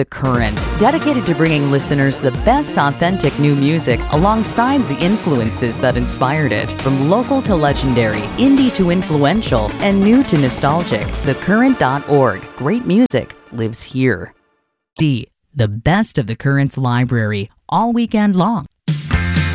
The Current, dedicated to bringing listeners the best authentic new music alongside the influences that inspired it. From local to legendary, indie to influential, and new to nostalgic, thecurrent.org. Great music lives here. The best of The Current's library, all weekend long.